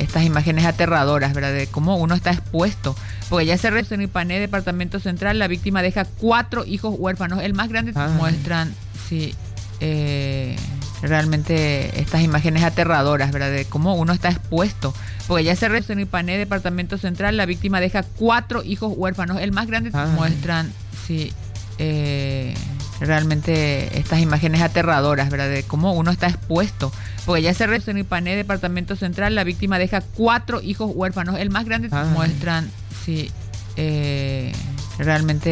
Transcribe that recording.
estas imágenes aterradoras, ¿verdad? De cómo uno está expuesto. Porque ya se en Ipané, departamento central, la víctima deja 4 hijos huérfanos. El más grande muestran, sí, realmente estas imágenes aterradoras, ¿verdad? De cómo uno está expuesto. Porque ya se en Ipané, departamento central, la víctima deja 4 hijos huérfanos. El más grande muestran, sí, realmente estas imágenes aterradoras, ¿verdad? De cómo uno está expuesto. Porque ya se en Ipané, departamento central, la víctima deja 4 hijos huérfanos. El más grande muestran, sí, realmente